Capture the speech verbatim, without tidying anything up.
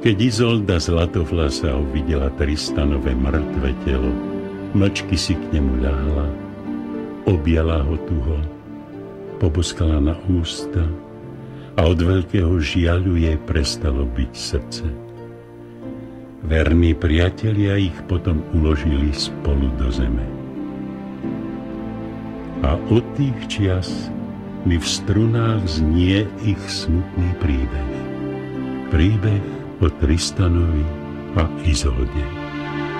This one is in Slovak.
Keď Izolda Zlatovlasa uvidela Tristanové mŕtve telo, mlčky si k nemu ľahla, objala ho tuho, poboskala na ústa a od veľkého žiaľu jej prestalo byť srdce. Verní priatelia ich potom uložili spolu do zeme. A od tých čias mi v strunách znie ich smutný príbeh. Príbeh o Tristanovi a Izolde.